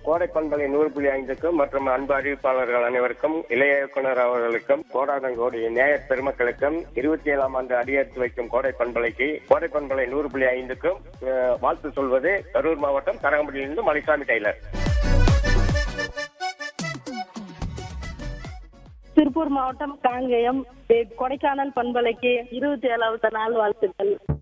கோடை பண்பலை 100.5க்கும் மற்றும் அன்பு அறிவிப்பாளர்கள் அனைவருக்கும், இளைய இயக்குனர் அவர்களுக்கும், கோடாதங்கோடி நேயர் பெருமக்களுக்கும் 27ஆம் ஆண்டு அடியெடுத்து வைக்கும் கோடை பண்பலைக்கு, கோடை பண்பலை 100.5க்கும் வாழ்த்து சொல்வது கரூர் மாவட்டம் கரகம்பட்டியிலிருந்து மலைசாமி டெய்லர். திருப்பூர் மாவட்டம் காங்கேயம் கொடைக்கானல் பண்பலைக்கு 27வது நாள் வாழ்த்துக்கள்.